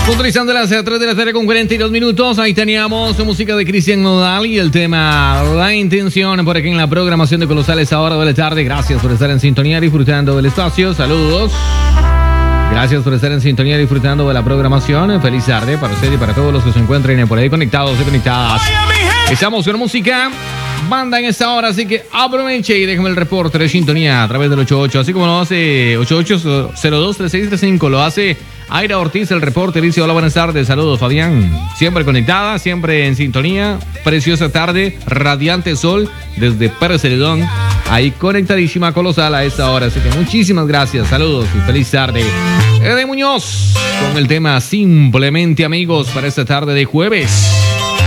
Puntualizando las 3 de la tarde con 42 minutos. Ahí teníamos música de Cristian Nodal y el tema La Intención por aquí en la programación de Colosales a hora de la tarde. Gracias por estar en sintonía disfrutando del espacio. Saludos. Gracias por estar en sintonía disfrutando de la programación. Feliz tarde para usted y para todos los que se encuentren por ahí conectados y conectadas. Estamos con música, banda en esta hora, así que aproveche y déjame el reporte de sintonía a través del 88, así como lo hace 88023635, lo hace Aira Ortiz, el reporte. Dice: hola, buenas tardes, saludos Fabián, siempre conectada, siempre en sintonía, preciosa tarde, radiante sol desde Pérez Celedón, ahí conectadísima Colosal a esta hora, así que muchísimas gracias, saludos y feliz tarde. Ede Muñoz con el tema Simplemente Amigos para esta tarde de jueves.